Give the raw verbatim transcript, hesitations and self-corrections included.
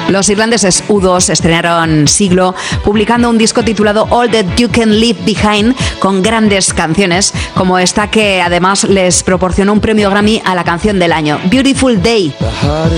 Los irlandeses U dos estrenaron siglo publicando un disco titulado All That You Can Leave Behind, con grandes canciones como esta, que además les proporcionó un premio Grammy a la canción del año, Beautiful Day.